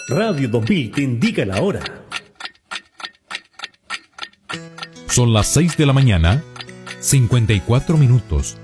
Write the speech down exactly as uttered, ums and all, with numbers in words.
Radio dos mil te indica la hora. Son las seis de la mañana, cincuenta y cuatro minutos.